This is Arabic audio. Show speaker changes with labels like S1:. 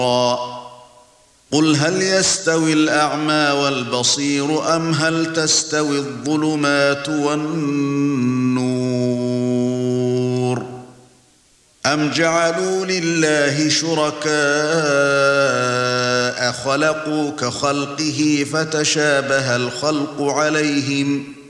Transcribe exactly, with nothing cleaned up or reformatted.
S1: قُلْ هَلْ يَسْتَوِي الْأَعْمَى وَالْبَصِيرُ أَمْ هَلْ تَسْتَوِي الظُّلُمَاتُ وَالنُّورُ أَمْ جَعَلُوا لِلَّهِ شُرَكَاءَ خَلَقُوا كَخَلْقِهِ فَتَشَابَهَ الْخَلْقُ عَلَيْهِمْ